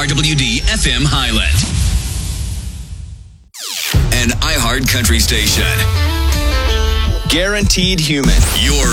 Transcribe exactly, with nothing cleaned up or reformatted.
R W D F M Highland. An iHeart Country station. Guaranteed Human. Your